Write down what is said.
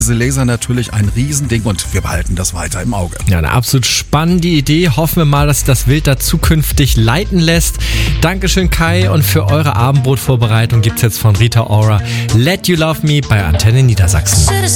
Diese Laser natürlich ein Riesending und wir behalten das weiter im Auge. Ja, eine absolut spannende Idee. Hoffen wir mal, dass sich das Wild da zukünftig leiten lässt. Dankeschön, Kai. Und für eure Abendbrotvorbereitung gibt's jetzt von Rita Ora Let You Love Me bei Antenne Niedersachsen.